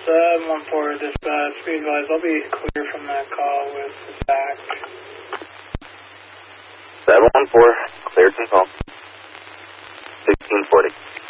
714 dispatch, be advised, I'll be clear from that call with Zach. 714, cleared from call. 1640.